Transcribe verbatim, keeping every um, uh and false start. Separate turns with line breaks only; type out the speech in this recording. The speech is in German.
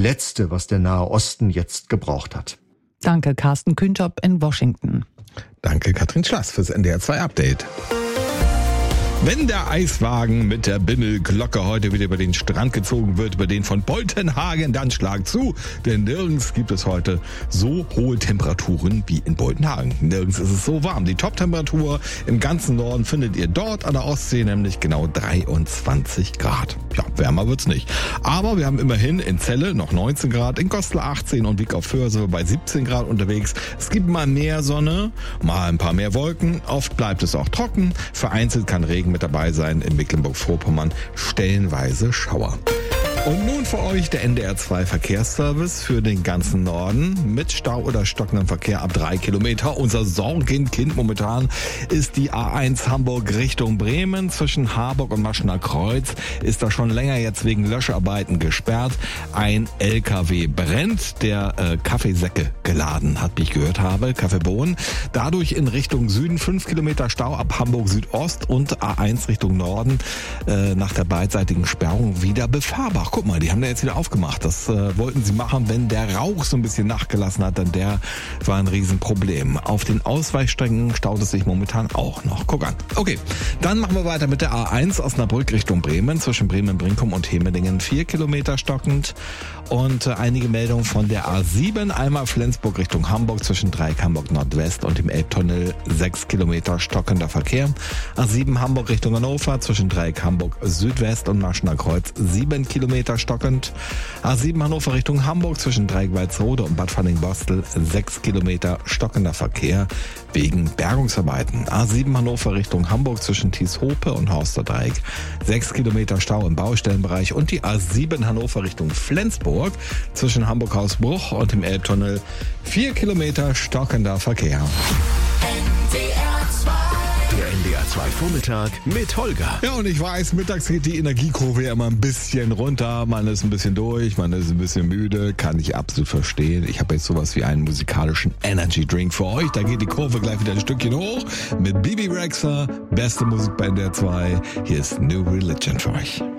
Letzte, was der Nahe Osten jetzt gebraucht hat.
Danke, Carsten Kühnjob in Washington.
Danke, Katrin Schlass fürs N D R zwei Update. Wenn der Eiswagen mit der Bimmelglocke heute wieder über den Strand gezogen wird, über den von Boltenhagen, dann schlag zu. Denn nirgends gibt es heute so hohe Temperaturen wie in Boltenhagen. Nirgends ist es so warm. Die Top-Temperatur im ganzen Norden findet ihr dort an der Ostsee, nämlich genau dreiundzwanzig Grad. Ja, wärmer wird's nicht. Aber wir haben immerhin in Celle noch neunzehn Grad, in Goslar achtzehn und Wick auf Föhr sind wir bei siebzehn Grad unterwegs. Es gibt mal mehr Sonne, mal ein paar mehr Wolken. Oft bleibt es auch trocken. Vereinzelt kann Regen mit dabei sein, in Mecklenburg-Vorpommern stellenweise Schauer. Und nun für euch der N D R zwei Verkehrsservice für den ganzen Norden mit Stau oder stockendem Verkehr ab drei Kilometer. Unser Sorgenkind momentan ist die A eins Hamburg Richtung Bremen. Zwischen Harburg und Maschener Kreuz ist da schon länger jetzt wegen Löscharbeiten gesperrt. Ein L K W brennt, der äh, Kaffeesäcke geladen hat, wie ich gehört habe, Kaffeebohnen. Dadurch in Richtung Süden fünf Kilometer Stau ab Hamburg Südost und A eins Richtung Norden äh, nach der beidseitigen Sperrung wieder befahrbar. Guck mal, die haben da jetzt wieder aufgemacht. Das äh, wollten sie machen, wenn der Rauch so ein bisschen nachgelassen hat, denn der war ein Riesenproblem. Auf den Ausweichstrecken staut es sich momentan auch noch. Guck an. Okay, dann machen wir weiter mit der A eins Osnabrück Richtung Bremen, zwischen Bremen-Brinkum und Hemerdingen vier Kilometer stockend. Und äh, einige Meldungen von der A sieben, einmal Flensburg Richtung Hamburg, zwischen Dreieck Hamburg Nordwest und dem Elbtunnel sechs Kilometer stockender Verkehr. A sieben Hamburg Richtung Hannover, zwischen Dreieck Hamburg Südwest und Maschener Kreuz sieben Kilometer stockend. A sieben Hannover Richtung Hamburg, zwischen Dreieck Walsrode und Bad Fanning-Bostel sechs Kilometer stockender Verkehr wegen Bergungsarbeiten. A sieben Hannover Richtung Hamburg, zwischen Thieshope und Horsterdreieck sechs Kilometer Stau im Baustellenbereich. Und die A sieben Hannover Richtung Flensburg, zwischen Hamburg-Hausbruch und dem Elbtunnel vier Kilometer stockender Verkehr.
Der N D R zwei Vormittag mit Holger.
Ja, und ich weiß, mittags geht die Energiekurve ja immer ein bisschen runter. Man ist ein bisschen durch, man ist ein bisschen müde. Kann ich absolut verstehen. Ich habe jetzt sowas wie einen musikalischen Energy Drink für euch. Da geht die Kurve gleich wieder ein Stückchen hoch mit Bibi Rexha, beste Musik bei N D R zwei. Hier ist New Religion für euch.